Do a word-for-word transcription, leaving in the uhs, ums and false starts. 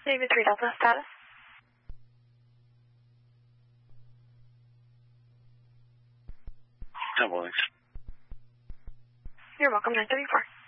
David three Delta status. Temple links. You're welcome, nine thirty-four.